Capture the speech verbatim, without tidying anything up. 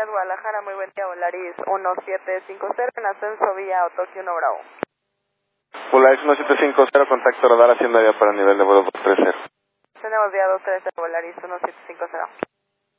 Díaz, Guadalajara, muy buen día, Volaris uno siete cinco cero, en ascenso vía Tokio uno Bravo. Volaris uno siete cinco cero, contacto radar haciendo vía para nivel de vuelo dos tres cero. Tenemos vía dos tres cero, Volaris uno siete cinco cero.